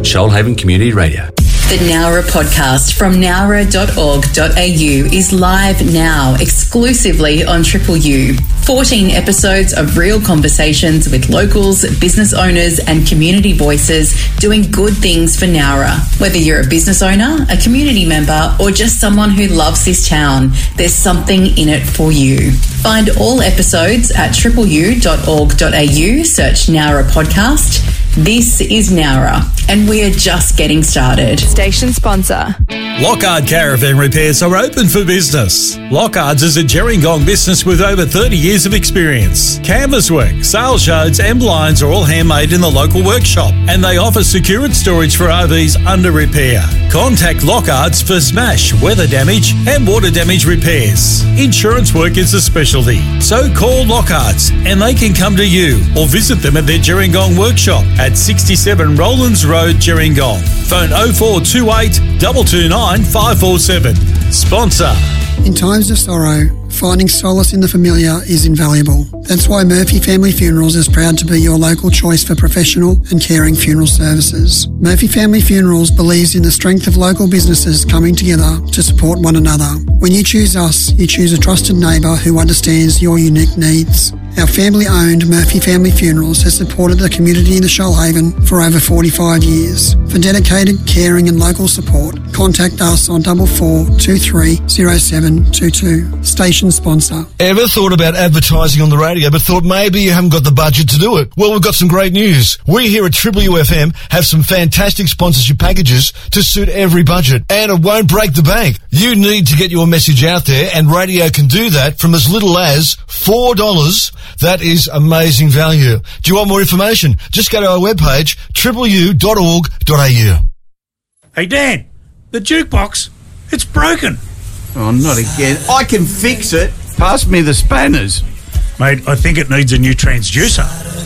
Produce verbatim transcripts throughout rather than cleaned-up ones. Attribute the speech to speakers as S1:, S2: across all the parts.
S1: Shoalhaven Community Radio.
S2: The Nowra podcast from nowra dot org dot a u is live now exclusively on Triple U. fourteen episodes of real conversations with locals, business owners and community voices doing good things for Nowra. Whether you're a business owner, a community member or just someone who loves this town, there's something in it for you. Find all episodes at triple u dot org dot a u, search Nowra podcast. This is Nowra, and we are just getting started.
S3: Station sponsor.
S4: Lockhart Caravan Repairs are open for business. Lockhart's is a Gerringong business with over thirty years of experience. Canvas work, sales yards and blinds are all handmade in the local workshop, and they offer secured storage for R Vs under repair. Contact Lockhart's for smash, weather damage and water damage repairs. Insurance work is a specialty, so call Lockhart's and they can come to you or visit them at their Gerringong workshop at sixty-seven Rowlands Road, Gerringong. Phone oh four two eight, two two nine, five four seven. Sponsor.
S5: In times of sorrow, finding solace in the familiar is invaluable. That's why Murphy Family Funerals is proud to be your local choice for professional and caring funeral services. Murphy Family Funerals believes in the strength of local businesses coming together to support one another. When you choose us, you choose a trusted neighbour who understands your unique needs. Our family-owned Murphy Family Funerals has supported the community in the Shoalhaven for over forty-five years. For dedicated, caring and local support, contact us on double four two three zero seven two two. Station sponsor.
S6: Ever thought about advertising on the radio but thought maybe you haven't got the budget to do it? Well, we've got some great news. We here at Triple U F M have some fantastic sponsorship packages to suit every budget, and it won't break the bank. You need to get your message out there, and radio can do that from as little as four dollars. That is amazing value. Do you want more information? Just go to our webpage, triple u dot org dot a u.
S7: Hey, Dan, the jukebox, it's broken.
S8: Oh, not again. I can fix it. Pass me the spanners.
S7: Mate, I think it needs a new transducer.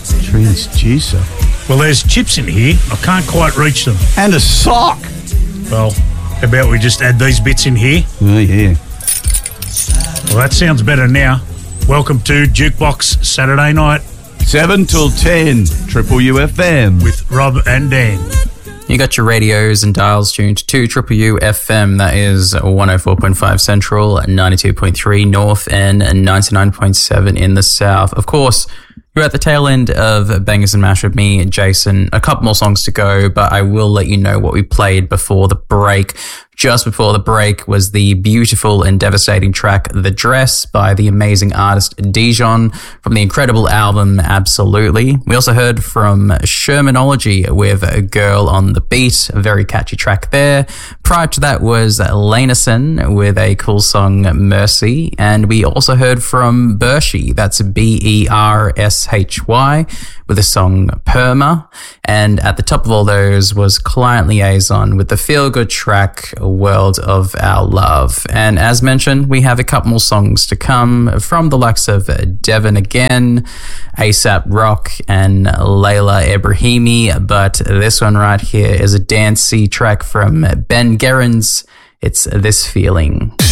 S8: Transducer?
S7: Well, there's chips in here. I can't quite reach them.
S8: And a sock.
S7: Well, how about we just add these bits in here?
S8: Oh, yeah.
S7: Well, that sounds better now. Welcome to Jukebox Saturday night.
S8: seven till ten, Triple U F M.
S7: With Rob and Dan.
S9: You got your radios and dials tuned to Triple U F M. That is one oh four point five Central, ninety-two point three North, and ninety-nine point seven in the South. Of course, you're at the tail end of Bangers and Mash with me, Jason. A couple more songs to go, but I will let you know what we played before the break. Just before the break was the beautiful and devastating track The Dress by the amazing artist Dijon from the incredible album Absolutely. We also heard from Shermanology with A Girl on the Beat, a very catchy track there. Prior to that was Lanison with a cool song Mercy, and we also heard from Bershy, that's B E R S H Y, with the song Perma. And at the top of all those was Client Liaison with the feel-good track World of Our Love. And as mentioned, we have a couple more songs to come from the likes of Devon Again, ASAP Rock and Layla Ebrahimi, but this one right here is a dancey track from Ben Gerrans. It's This Feeling.